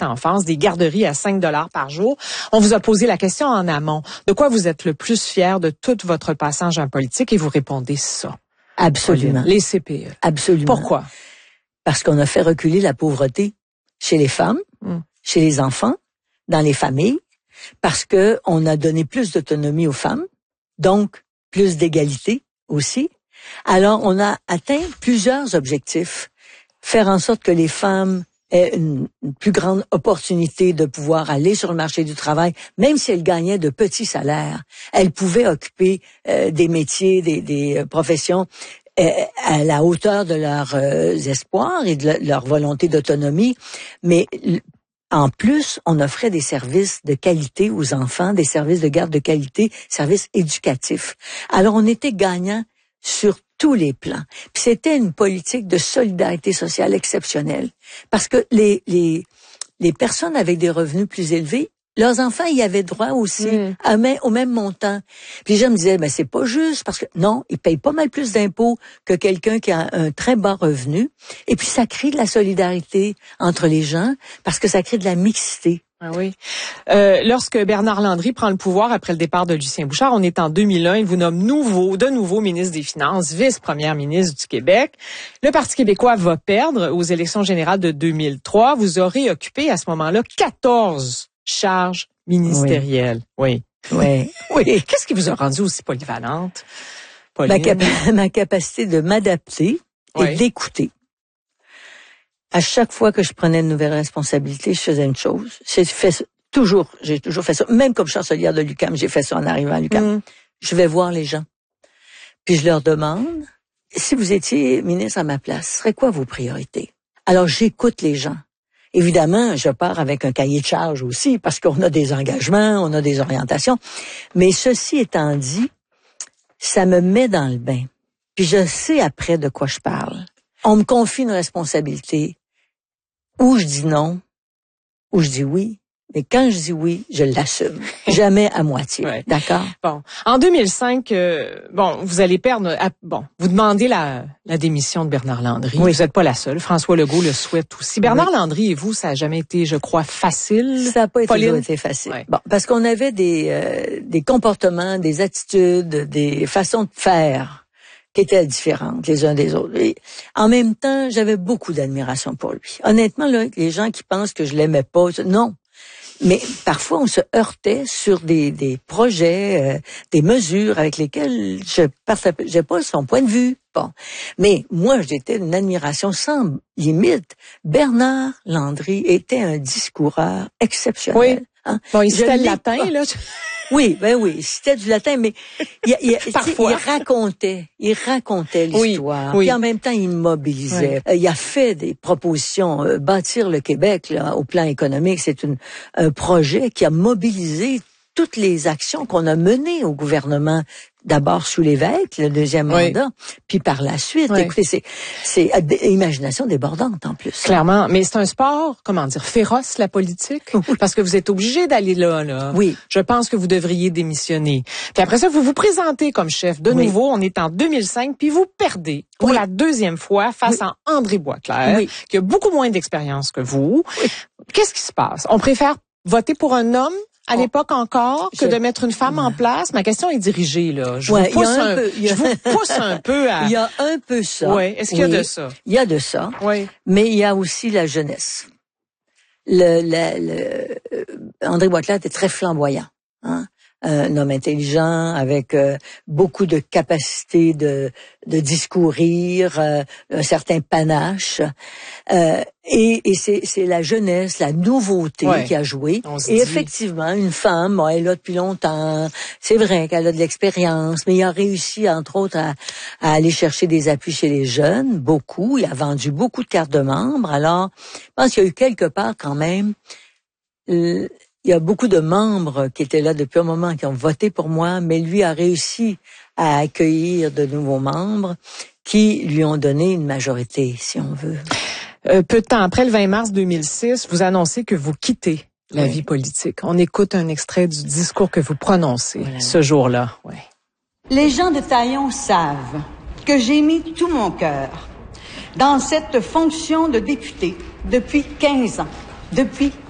enfance, des garderies à 5 $ par jour. On vous a posé la question en amont. De quoi vous êtes le plus fier de tout votre passage en politique? Et vous répondez ça. Absolument. Pauline, les CPE. Absolument. Pourquoi? Parce qu'on a fait reculer la pauvreté chez les femmes, chez les enfants, dans les familles, parce que on a donné plus d'autonomie aux femmes, donc plus d'égalité aussi. Alors, on a atteint plusieurs objectifs. Faire en sorte que les femmes aient une plus grande opportunité de pouvoir aller sur le marché du travail, même si elles gagnaient de petits salaires. Elles pouvaient occuper des métiers, des professions à la hauteur de leurs espoirs et de leur volonté d'autonomie. Mais en plus, on offrait des services de qualité aux enfants, des services de garde de qualité, services éducatifs. Alors, on était gagnant sur tous les plans. Puis c'était une politique de solidarité sociale exceptionnelle. Parce que les personnes avec des revenus plus élevés, leurs enfants y avaient droit aussi au même montant. Puis les gens me disaient, c'est pas juste, parce que non, ils payent pas mal plus d'impôts que quelqu'un qui a un très bas revenu. Et puis ça crée de la solidarité entre les gens, parce que ça crée de la mixité. Ah oui. Lorsque Bernard Landry prend le pouvoir après le départ de Lucien Bouchard, on est en 2001, il vous nomme de nouveau ministre des Finances, vice-première ministre du Québec. Le Parti québécois va perdre aux élections générales de 2003. Vous aurez occupé à ce moment-là 14 charges ministérielles. Oui. Oui. Qu'est-ce qui vous a rendu aussi polyvalente, Pauline? Ma capacité de m'adapter et d'écouter. À chaque fois que je prenais une nouvelle responsabilité, je faisais une chose. J'ai toujours fait ça. Même comme chancelière de l'UQAM, j'ai fait ça en arrivant à l'UQAM. Je vais voir les gens. Puis je leur demande, si vous étiez ministre à ma place, ce serait quoi vos priorités? Alors j'écoute les gens. Évidemment, je pars avec un cahier de charge aussi, parce qu'on a des engagements, on a des orientations. Mais ceci étant dit, ça me met dans le bain. Puis je sais après de quoi je parle. On me confie une responsabilité. Ou je dis non, ou je dis oui. Mais quand je dis oui, je l'assume. Jamais à moitié. D'accord? Bon. En 2005, vous allez perdre, vous demandez la démission de Bernard Landry. Oui. Vous n'êtes pas la seule. François Legault le souhaite aussi. Bernard Landry et vous, ça n'a jamais été, je crois, facile. Ça n'a pas été facile. Ouais. Bon, parce qu'on avait des comportements, des attitudes, des façons de faire qui étaient différentes les uns des autres. Et en même temps, j'avais beaucoup d'admiration pour lui. Honnêtement, là, les gens qui pensent que je l'aimais pas, non. Mais parfois, on se heurtait sur des projets, des mesures avec lesquelles j'ai pas son point de vue. Bon. Mais moi, j'étais une admiration sans limite. Bernard Landry était un discoureur exceptionnel. Oui. Hein? Bon, il citait le latin, là. Oui, c'était du latin, mais Parfois. il racontait l'histoire. Oui. Puis en même temps, il mobilisait. Oui. Il a fait des propositions. Bâtir le Québec, là, au plan économique, c'est un projet qui a mobilisé toutes les actions qu'on a menées au gouvernement. D'abord sous l'évêque, le deuxième mandat, puis par la suite. Oui. Écoutez, c'est imagination débordante en plus. Clairement, mais c'est un sport, féroce, la politique, parce que vous êtes obligé d'aller là. Oui. Je pense que vous devriez démissionner. Puis après ça, vous vous présentez comme chef. De nouveau, on est en 2005, puis vous perdez pour la deuxième fois face à André Boisclair, qui a beaucoup moins d'expérience que vous. Oui. Qu'est-ce qui se passe? On préfère voter pour un homme à l'époque encore que de mettre une femme en place? Ma question est dirigée, là. Je vous pousse un peu à... Il y a un peu ça. Oui. Est-ce qu'il y a de ça? Il y a de ça. Oui. Mais il y a aussi la jeunesse. André Boisclair était très flamboyant. Hein? Un homme intelligent, avec beaucoup de capacité de discourir, un certain panache. Et c'est la jeunesse, la nouveauté qui a joué. Et effectivement, une femme, elle est là depuis longtemps. C'est vrai qu'elle a de l'expérience, mais il a réussi, entre autres, à aller chercher des appuis chez les jeunes, beaucoup. Il a vendu beaucoup de cartes de membres. Alors, je pense qu'il y a eu quelque part quand même... Il y a beaucoup de membres qui étaient là depuis un moment, qui ont voté pour moi, mais lui a réussi à accueillir de nouveaux membres qui lui ont donné une majorité, si on veut. Peu de temps après, le 20 mars 2006, vous annoncez que vous quittez la vie politique. On écoute un extrait du discours que vous prononcez ce jour-là. Oui. Les gens de Taillon savent que j'ai mis tout mon cœur dans cette fonction de député depuis 15 ans. Depuis